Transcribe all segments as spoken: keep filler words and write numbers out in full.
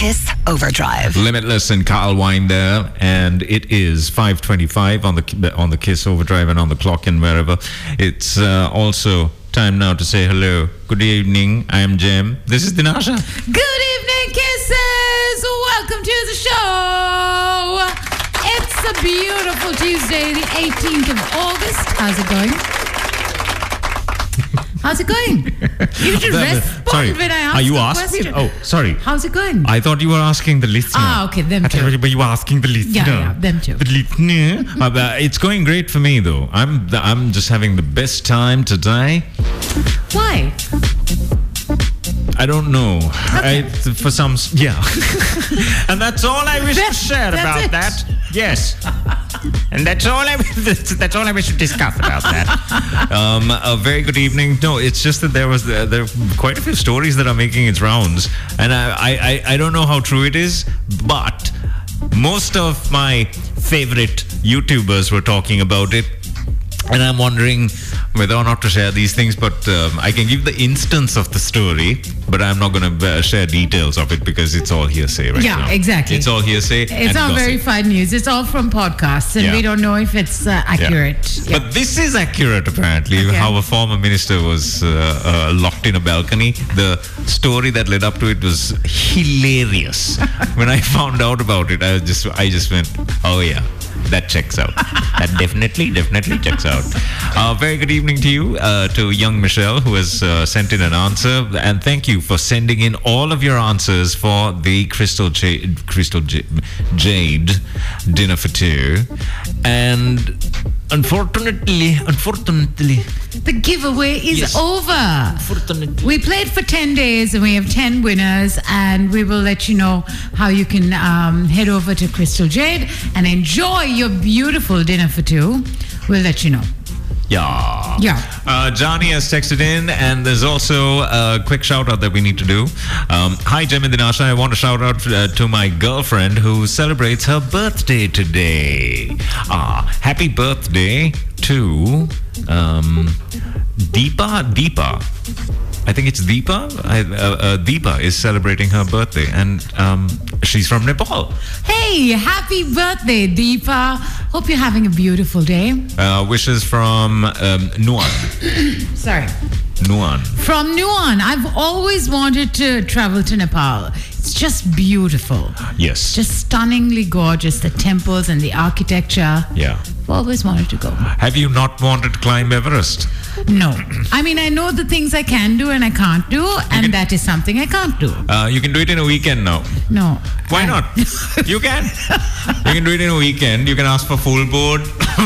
Kiss Overdrive. Limitless and Carl Winder, and it is five twenty-five on the on the Kiss Overdrive and on the clock and wherever. It's uh, also time now to say hello. Good evening. I am Jem. This is Dinasha. Good evening, Kisses. Welcome to the show. It's a beautiful Tuesday, the eighteenth of August. How's it going? How's it going? You should respond sorry. when I ask Are you the asking? question. Oh, sorry. How's it going? I thought you were asking the listener. Ah, okay, them I too. thought you were asking the listener. Yeah, yeah, them too. The listener. uh, but it's going great for me, though. I'm the, I'm just having the best time today. Why? I don't know. Okay. I, for some, yeah. And that's all I wish That- to share that's about it. that. Yes. And that's all I that's, that's all I wish to discuss about that. Um, a very good evening. No, it's just that there was there, there are quite a few stories that are making its rounds, and I, I, I don't know how true it is, but most of my favorite YouTubers were talking about it. And I'm wondering whether or not to share these things, but um, I can give the instance of the story, but I'm not going to uh, share details of it because it's all hearsay right Yeah, now. exactly. It's all hearsay. It's and not gossip. verified news. It's all from podcasts, and Yeah. we don't know if it's uh, accurate. Yeah. But this is accurate, apparently, Okay. how a former minister was uh, uh, locked in a balcony. The story that led up to it was hilarious. When I found out about it, I just, I just went, oh yeah. That checks out. That definitely, definitely checks out. Uh, very good evening to you, uh, to young Michelle, who has uh, sent in an answer. And thank you for sending in all of your answers for the Crystal Jade, Crystal J- Jade dinner for two. And unfortunately, unfortunately, The giveaway is Yes. over. unfortunately. We played for ten days and we have ten winners, and we will let you know how you can um, head over to Crystal Jade and enjoy your beautiful dinner for two. We'll let you know. Yeah. Yeah. Uh, Johnny has texted in, and there's also a quick shout out that we need to do. Um, Hi, Jem and Dinasha. I want to shout out uh, to my girlfriend who celebrates her birthday today. Ah, happy birthday to um, Deepa. Deepa. I think it's Deepa. I, uh, uh, Deepa is celebrating her birthday, and um, she's from Nepal. Hey, happy birthday, Deepa. Hope you're having a beautiful day. Uh, wishes from um, Nuan. Sorry. Nuan. From Nuan. I've always wanted to travel to Nepal. It's just beautiful. Yes. Just stunningly gorgeous. The temples and the architecture. Yeah. I've always wanted to go. Have you not wanted to climb Everest? No. I mean, I know the things I can do and I can't do, and can- that is something I can't do. Uh, you can do it in a weekend now. No. Why I- not? You can. You can do it in a weekend. You can ask for full board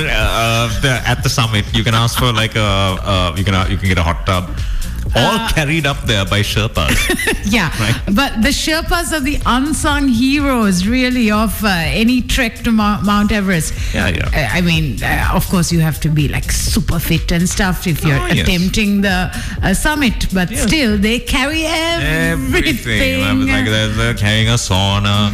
uh, the, at the summit. You can ask for like a. Uh, you can uh, you can get a hot tub. All Uh, carried up there by Sherpas. Yeah, Right. but the Sherpas are the unsung heroes, really, of uh, any trek to Mount, Mount Everest. Yeah, yeah. Uh, I mean, uh, of course, you have to be like super fit and stuff if you're Oh, yes. attempting the uh, summit, but Yeah. still, they carry everything. Everything. I was like they're, they're carrying a sauna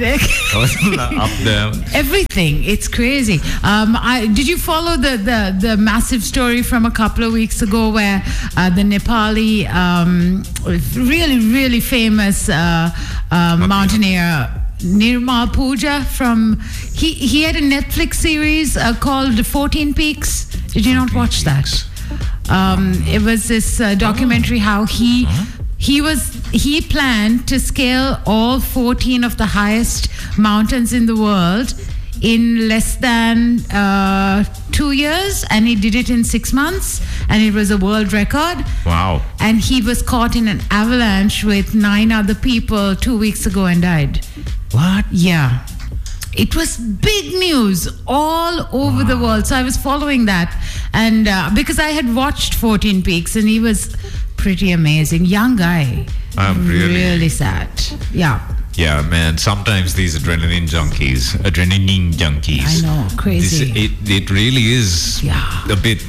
up there. Everything. It's crazy. Um, I, did you follow the, the, the massive story from a couple of weeks ago where uh, the Nepali, um, really, really famous uh, uh, mountaineer, Nirmal Pooja, from, he, he had a Netflix series uh, called fourteen Peaks. Did you not watch that? Um, it was this uh, documentary how he he was he planned to scale all fourteen of the highest mountains in the world in less than uh, two years, and he did it in six months, and it was a world record. Wow. And he was caught in an avalanche with nine other people two weeks ago and died. What? Yeah. It was big news all over the world. So I was following that. And uh, because I had watched fourteen Peaks, and he was pretty amazing. Young guy. I'm really- Really sad. Yeah. Yeah, man. Sometimes these adrenaline junkies, adrenaline junkies. I know. Crazy. This, it it really is Yeah. a bit.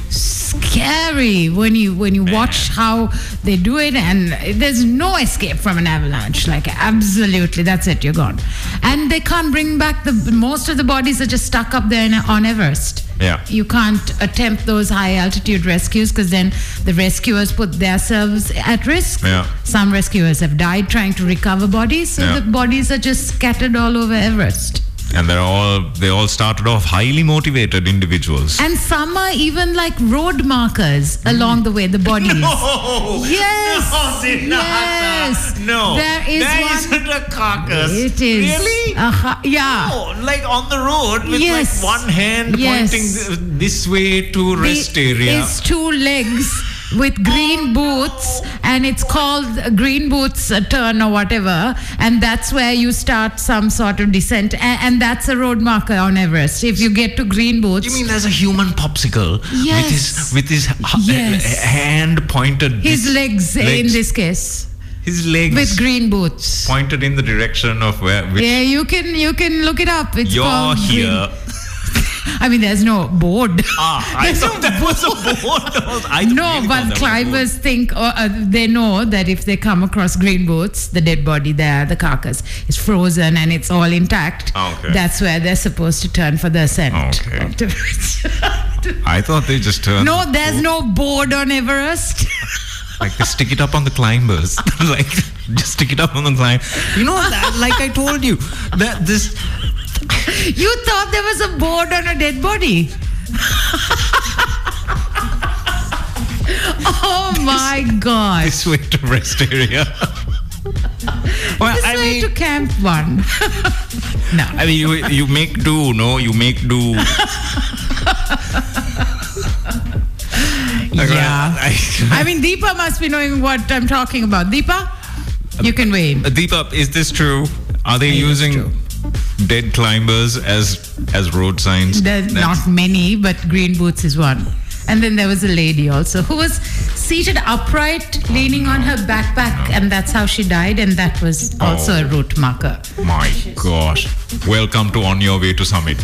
Scary when you when you watch how they do it, and there's no escape from an avalanche. Like absolutely, that's it. You're gone, and they can't bring back the most of the bodies are just stuck up there in, on Everest. Yeah. You can't attempt those high altitude rescues because then the rescuers put themselves at risk. Yeah. Some rescuers have died trying to recover bodies, so Yeah. the bodies are just scattered all over Everest. And they're all they all started off highly motivated individuals. And some are even like road markers along the way, the bodies. No! Yes! No, Dinata. Yes! No. There is There one- isn't a carcass. It is. Really? Uh-huh. Yeah. No, like on the road with Yes. like one hand Yes. pointing th- this way to rest The- area. It's two legs with green boots, and it's called green boots uh, turn or whatever, and that's where you start some sort of descent, and, and that's a road marker on Everest. If you get to green boots, You mean there's a human popsicle Yes. with his with his h- Yes. hand pointed his this- legs, in this case, his legs with green boots. pointed in the direction of where which Yeah, you can you can look it up. It's you're called green- here. I mean, there's no board. Ah, I There's thought no that was a board. I No, really thought that but was a climbers think, or uh, they know that if they come across green boots, the dead body there, the carcass is frozen and it's all intact. Okay. That's where they're supposed to turn for the ascent. Okay. I thought they just turned. No, there's no board on Everest. Like they stick it up on the climbers. Like just stick it up on the climb. You know that? Like I told you, that this. You thought there was a board on a dead body. Oh my God. This way to rest area. Well, This I way mean, to Camp One. No. I mean, you you make do, no, you make do. Yeah. I, I mean, Deepa must be knowing what I'm talking about. Deepa, you can weigh in. Deepa, is this true? Are they It is using true. dead climbers as as road signs? There's That's- not many, but green boots is one. And then there was a lady also who was seated upright, leaning on her backpack, and that's how she died. And that was also Oh. a route marker. My gosh. Welcome to On Your Way to Summit.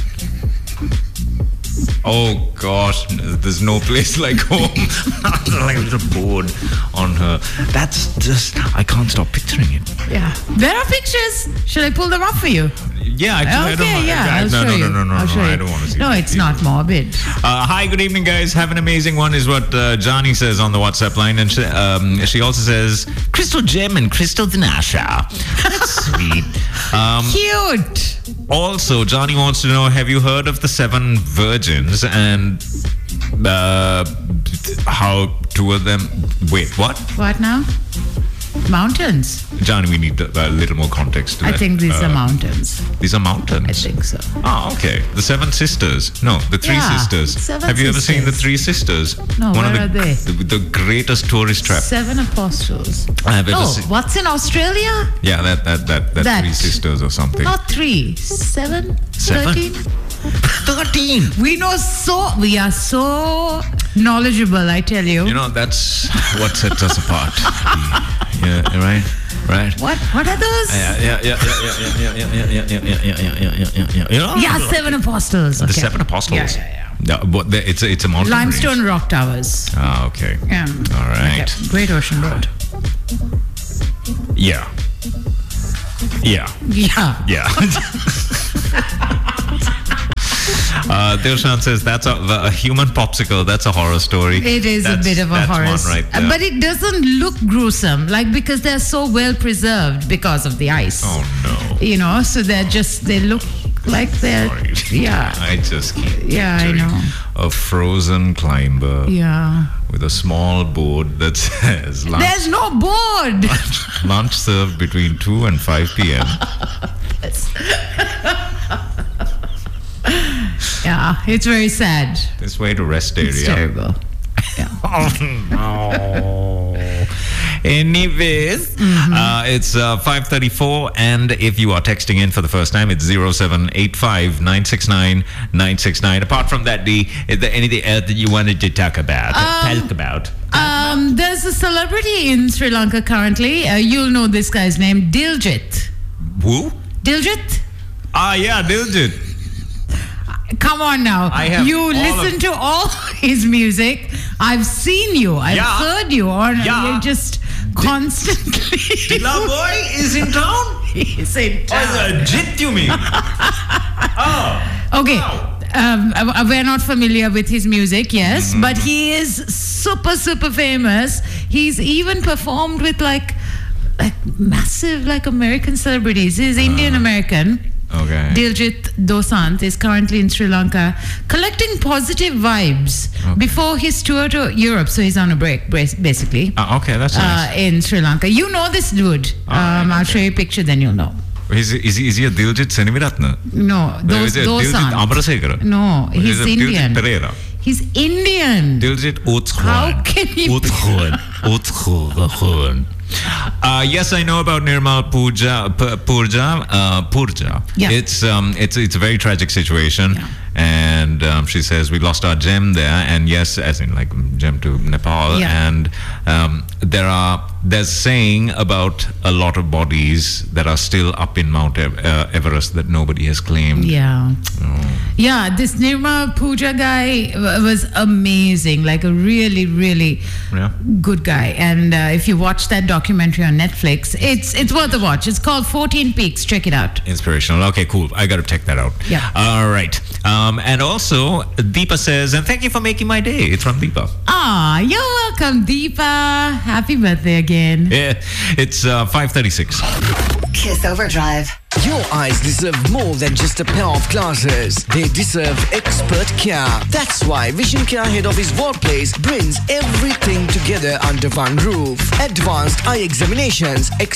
Oh gosh, there's no place like home. Like a little board on her. That's just, I can't stop picturing it. Yeah, there are pictures. Should I pull them up for you? Yeah, actually, I don't Okay, know. yeah, I, I'll no, show no, you. no, no, no, I'll no, show I you. don't want to see No, that. it's not morbid. Uh, hi, good evening, guys. Have an amazing one, is what uh, Johnny says on the WhatsApp line. And she, um, she also says, Crystal Gem and Crystal Dinasha. That's sweet. Um, Cute. also, Johnny wants to know, have you heard of the seven virgins and uh, how two of them... Wait, what? What now? Mountains. Johnny, we need a, a little more context to I that. think these Uh, are mountains. These are mountains. I think so. Oh, okay. The Seven Sisters. No, the Three Yeah, Sisters. Seven Have you ever seen the Sisters. Three Sisters? No, One where of the, are they? The, the greatest tourist trap Seven apostles. I have ever Oh, seen. what's in Australia? Yeah, that that that, that, That. Three Sisters or something. Not three, seven, Seven? thirteen. Thirteen. We know so. We are so knowledgeable. I tell you. You know, that's what sets us apart. The- yeah, right, right. what? What are those? Yeah, yeah, yeah, yeah, yeah, yeah, yeah, yeah, yeah, yeah, yeah, yeah, yeah, yeah, yeah, yeah. You know, Yeah, seven apostles. the Okay. Seven Apostles. Yeah, yeah, Yeah, but the- it's a, it's a mountain range. Limestone rock towers. Ah, okay. Yeah. All right. Okay. Great Ocean Road. Yeah. Yeah. Yeah. Yeah. uh, Dilshan says that's a, a human popsicle. That's a horror story. It is That's- a bit of a that's horror, one s- right uh, there. but it doesn't look gruesome, like because they're so well preserved because of the ice. Oh no! You know, so they're just they look like they're Sorry. yeah, I just keep Yeah, I picturing know. a frozen climber yeah. with a small board that says lunch, There's no board. lunch served between two and five p.m. Yeah, it's very sad. This way to rest area. It's terrible. Yeah. Oh no. Anyways, Mm-hmm. uh, it's uh, five thirty-four, and if you are texting in for the first time, it's zero seven eight five nine six nine nine six nine. Apart from that, D, is there anything else that you wanted to talk about? Um, talk about? Um, there's a celebrity in Sri Lanka currently. Uh, you'll know this guy's name, Diljit. Who? Diljit? Ah, yeah, Diljit. Come on now. I have you all listen of- to all his music. I've seen you. I've Yeah. heard you on Yeah. you just constantly. Dilla boy is in town? He's in town. Oh, Jit, you mean? Oh. Okay. Wow. Um, uh, we're not familiar with his music, yes, Mm-hmm. but he is super, super famous. He's even performed with like, like massive, like American celebrities. He's Indian American. Okay. Diljit Dosanjh is currently in Sri Lanka collecting positive vibes Okay. before his tour to Europe. So he's on a break, bas- basically, Ah, okay, that's nice. uh, in Sri Lanka. You know this dude. Ah, um, I'll okay. show you a picture, then you'll know. Is, is, he- is he a Diljit Senimiratna? No, Or those is it Diljit Dosanjh. Amarasekara? No, Or he's is it Indian. Diljit Pereira? He's Indian. Diljit Othwan. How can you- Othwan. Othwan. Uh, yes, I know about Nirmal Pooja, P- Purja. Uh, Purja. Yeah. It's um, it's it's a very tragic situation, Yeah. and um, she says we lost our gem there, and yes, as in like gem to Nepal, Yeah. and um, there are there's saying about a lot of bodies that are still up in Mount Ev- uh, Everest that nobody has claimed. Yeah. Oh. Yeah, this Nirmal Pooja guy w- was amazing. Like a really, really Yeah. good guy. And uh, if you watch that documentary on Netflix, it's it's worth a watch. It's called fourteen Peaks. Check it out. Inspirational. Okay, cool. I got to check that out. Yeah. All right. Um, and also, Deepa says, and thank you for making my day. It's from Deepa. Ah, you're welcome, Deepa. Happy birthday again. Yeah, it's uh, five thirty-six. Kiss Overdrive. Your eyes deserve more than just a pair of glasses. They deserve expert care. That's why Vision Care Head Office Workplace brings everything together under one roof. Advanced eye examinations,